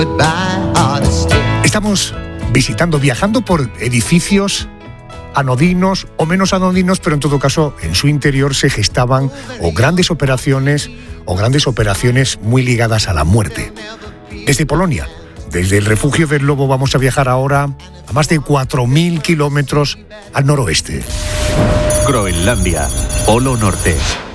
Estamos viajando por edificios anodinos o menos anodinos, pero en todo caso en su interior se gestaban grandes operaciones muy ligadas a la muerte. Desde Polonia, desde el refugio del Lobo, vamos a viajar ahora a más de 4.000 kilómetros al noroeste. Groenlandia, Polo Norte.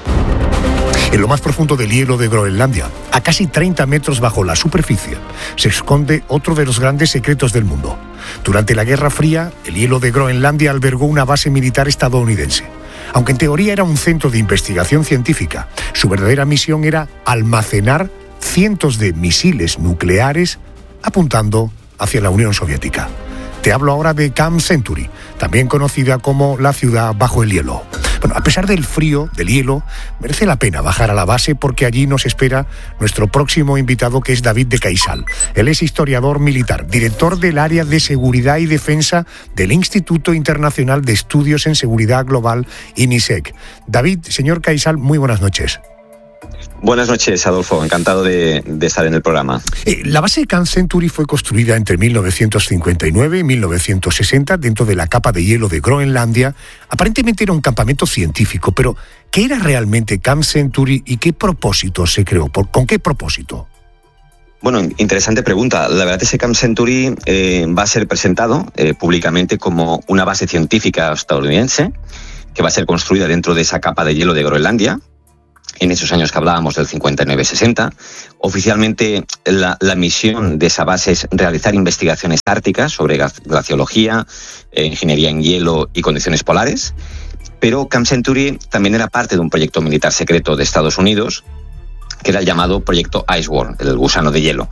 En lo más profundo del hielo de Groenlandia, a casi 30 metros bajo la superficie, se esconde otro de los grandes secretos del mundo. Durante la Guerra Fría, el hielo de Groenlandia albergó una base militar estadounidense. Aunque en teoría era un centro de investigación científica, su verdadera misión era almacenar cientos de misiles nucleares apuntando hacia la Unión Soviética. Te hablo ahora de Camp Century, también conocida como la ciudad bajo el hielo. Bueno, a pesar del frío, del hielo, merece la pena bajar a la base porque allí nos espera nuestro próximo invitado, que es David de Caysal. Él es historiador militar, director del área de seguridad y defensa del Instituto Internacional de Estudios en Seguridad Global, INISEC. David, señor Caysal, muy buenas noches. Buenas noches, Adolfo. Encantado de estar en el programa. La base de Camp Century fue construida entre 1959 y 1960 dentro de la capa de hielo de Groenlandia. Aparentemente era un campamento científico, pero ¿qué era realmente Camp Century y qué propósito se creó? ¿Con qué propósito? Bueno, interesante pregunta. La verdad es que Camp Century va a ser presentado públicamente como una base científica estadounidense que va a ser construida dentro de esa capa de hielo de Groenlandia. En esos años que hablábamos del 59-60. Oficialmente la misión de esa base es realizar investigaciones árticas sobre glaciología, ingeniería en hielo y condiciones polares, pero Camp Century también era parte de un proyecto militar secreto de Estados Unidos, que era el llamado Proyecto Iceworm, el gusano de hielo.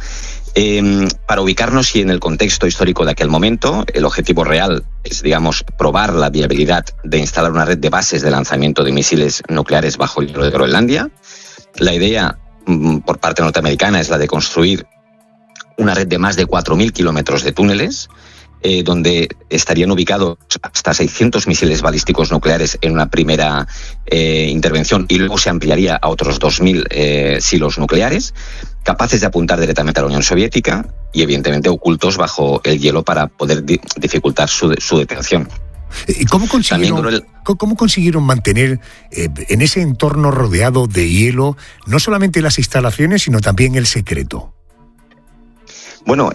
Para ubicarnos y en el contexto histórico de aquel momento, el objetivo real es, probar la viabilidad de instalar una red de bases de lanzamiento de misiles nucleares bajo el hielo de Groenlandia. La idea por parte norteamericana es la de construir una red de más de 4.000 kilómetros de túneles, donde estarían ubicados hasta 600 misiles balísticos nucleares en una primera intervención, y luego se ampliaría a otros 2.000 silos nucleares, capaces de apuntar directamente a la Unión Soviética y evidentemente ocultos bajo el hielo para poder dificultar su detención. ¿Y cómo consiguieron mantener en ese entorno rodeado de hielo no solamente las instalaciones, sino también el secreto? Bueno,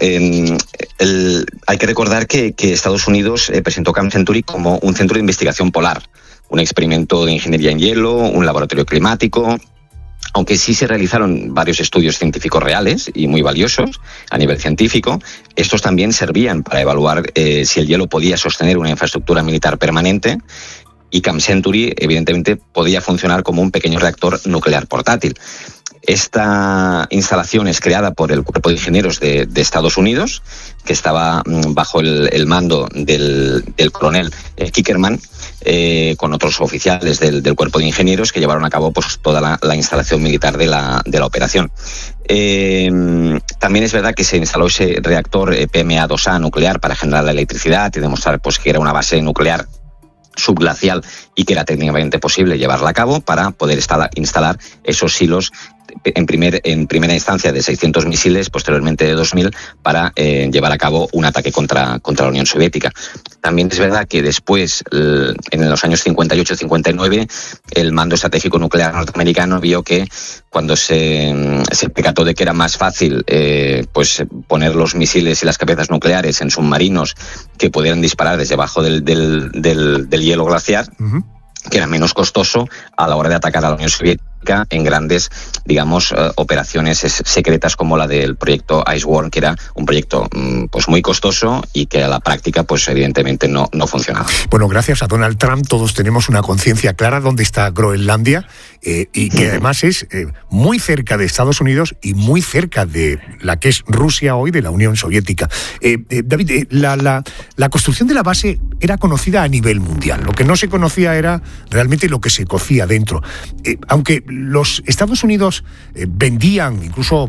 hay que recordar que Estados Unidos presentó Camp Century como un centro de investigación polar, un experimento de ingeniería en hielo, un laboratorio climático. Aunque sí se realizaron varios estudios científicos reales y muy valiosos a nivel científico, estos también servían para evaluar si el hielo podía sostener una infraestructura militar permanente, y Camp Century evidentemente podía funcionar como un pequeño reactor nuclear portátil. Esta instalación es creada por el Cuerpo de Ingenieros de Estados Unidos, que estaba bajo el mando del coronel Kickerman, con otros oficiales del Cuerpo de Ingenieros que llevaron a cabo toda la instalación militar de la operación. También es verdad que se instaló ese reactor PMA2A nuclear para generar la electricidad y demostrar que era una base nuclear subglacial y que era técnicamente posible llevarla a cabo para poder instalar esos silos en primera instancia de 600 misiles, posteriormente de 2.000, para llevar a cabo un ataque contra la Unión Soviética. También es verdad que después, en los años 58-59, el Mando Estratégico Nuclear norteamericano vio que cuando se percató de que era más fácil poner los misiles y las cabezas nucleares en submarinos que pudieran disparar desde abajo del hielo glaciar, que era menos costoso a la hora de atacar a la Unión Soviética en grandes, operaciones secretas como la del proyecto Iceworm, que era un proyecto muy costoso y que a la práctica evidentemente no funcionaba. Bueno, gracias a Donald Trump todos tenemos una conciencia clara dónde está Groenlandia, y que además es muy cerca de Estados Unidos y muy cerca de la que es Rusia hoy, de la Unión Soviética. David, la construcción de la base era conocida a nivel mundial. Lo que no se conocía era realmente lo que se cocía dentro. Aunque los Estados Unidos vendían, incluso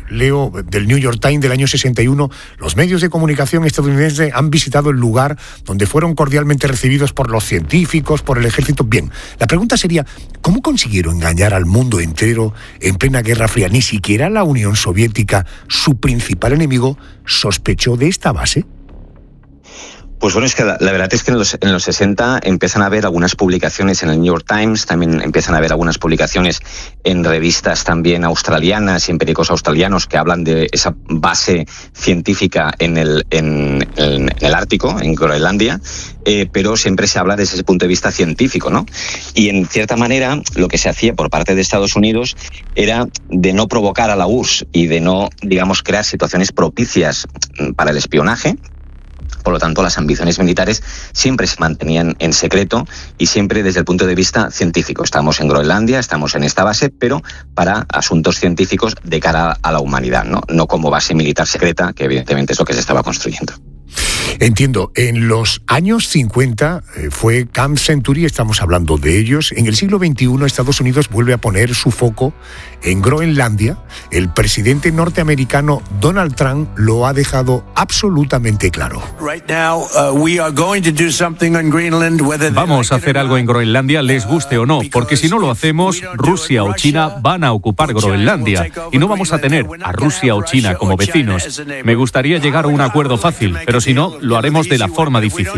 leo del New York Times del año 61, los medios de comunicación estadounidenses han visitado el lugar donde fueron cordialmente recibidos por los científicos, por el ejército. Bien, la pregunta sería, ¿cómo consiguieron engañar al mundo entero en plena Guerra Fría? Ni siquiera la Unión Soviética, su principal enemigo, sospechó de esta base. Pues bueno, es que la verdad es que en los 60 empiezan a haber algunas publicaciones en el New York Times, también empiezan a haber algunas publicaciones en revistas también australianas y en periódicos australianos que hablan de esa base científica en el Ártico, en Groenlandia, pero siempre se habla desde ese punto de vista científico, ¿no? Y en cierta manera lo que se hacía por parte de Estados Unidos era de no provocar a la URSS y de no, digamos, crear situaciones propicias para el espionaje. Por lo tanto, las ambiciones militares siempre se mantenían en secreto y siempre desde el punto de vista científico. Estamos en Groenlandia, estamos en esta base, pero para asuntos científicos de cara a la humanidad, no como base militar secreta, que evidentemente es lo que se estaba construyendo. Entiendo, en los años 50 fue Camp Century, estamos hablando de ellos. En el siglo XXI Estados Unidos vuelve a poner su foco en Groenlandia. El presidente norteamericano Donald Trump lo ha dejado absolutamente claro. Vamos a hacer algo en Groenlandia, les guste o no, porque si no lo hacemos, Rusia o China van a ocupar Groenlandia y no vamos a tener a Rusia o China como vecinos. Me gustaría llegar a un acuerdo fácil, pero si no, lo haremos de la forma difícil.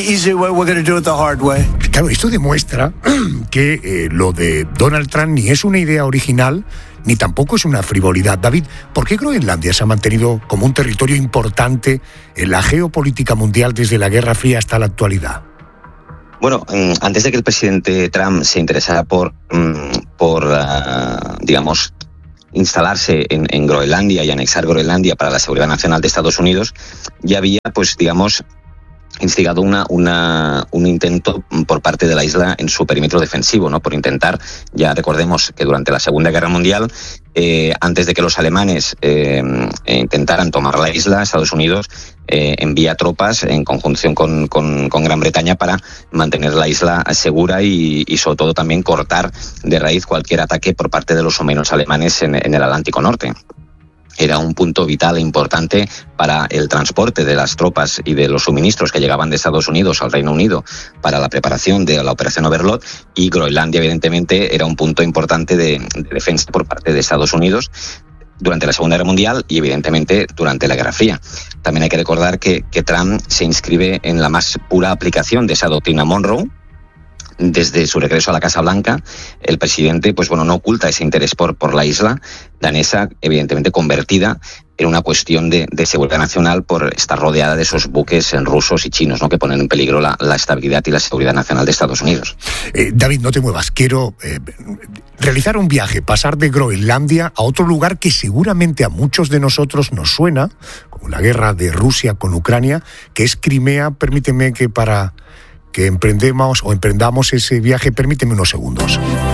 Claro, esto demuestra que lo de Donald Trump ni es una idea original, ni tampoco es una frivolidad. David, ¿por qué Groenlandia se ha mantenido como un territorio importante en la geopolítica mundial desde la Guerra Fría hasta la actualidad? Bueno, antes de que el presidente Trump se interesara por digamos, instalarse en Groenlandia y anexar Groenlandia para la seguridad nacional de Estados Unidos, ya había, pues, digamos, instigado un intento por parte de la isla en su perímetro defensivo, ¿no? Por intentar, ya recordemos que durante la Segunda Guerra Mundial, antes de que los alemanes intentaran tomar la isla, Estados Unidos envía tropas en conjunción con Gran Bretaña para mantener la isla segura y sobre todo también cortar de raíz cualquier ataque por parte de los submarinos alemanes en el Atlántico Norte. Era un punto vital e importante para el transporte de las tropas y de los suministros que llegaban de Estados Unidos al Reino Unido para la preparación de la Operación Overlord, y Groenlandia evidentemente era un punto importante de defensa por parte de Estados Unidos durante la Segunda Guerra Mundial y evidentemente durante la Guerra Fría. También hay que recordar que Trump se inscribe en la más pura aplicación de esa doctrina Monroe. Desde su regreso a la Casa Blanca, el presidente, pues bueno, no oculta ese interés por la isla danesa, evidentemente convertida en una cuestión de seguridad nacional por estar rodeada de esos buques rusos y chinos, ¿no?, que ponen en peligro la estabilidad y la seguridad nacional de Estados Unidos. David, no te muevas. Quiero realizar un viaje, pasar de Groenlandia a otro lugar que seguramente a muchos de nosotros nos suena, como la guerra de Rusia con Ucrania, que es Crimea. Permíteme que para que emprendamos ese viaje, permíteme unos segundos.